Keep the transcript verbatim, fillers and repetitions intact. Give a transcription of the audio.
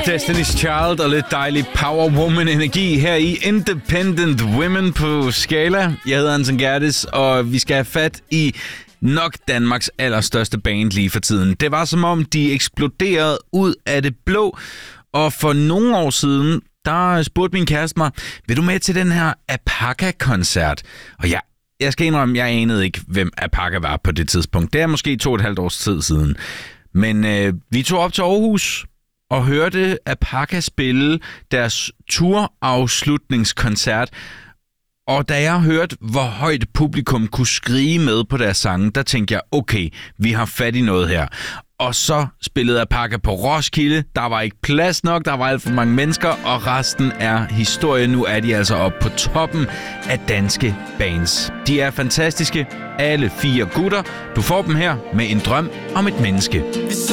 Destiny's Child og lidt dejlig Power Woman energi her i Independent Women på Skala. Jeg hedder Anton Gerdes, og vi skal have fat i nok Danmarks allerstørste band lige for tiden. Det var som om, de eksploderede ud af det blå, og for nogle år siden, der spurgte min kæreste mig, vil du med til den her Apaka-koncert? Og jeg, jeg skal indrømme, jeg anede ikke, hvem Apaka var på det tidspunkt. Det er måske to og et halvt års tid siden. Men øh, vi tog op til Aarhus og hørte Apaka spille deres turafslutningskoncert. Og da jeg hørte, hvor højt publikum kunne skrige med på deres sange, der tænkte jeg, okay, vi har fat i noget her. Og så spillede Apaka på Roskilde. Der var ikke plads nok, der var alt for mange mennesker, og resten er historie. Nu er de altså oppe på toppen af danske bands. De er fantastiske, alle fire gutter. Du får dem her med En drøm om et menneske.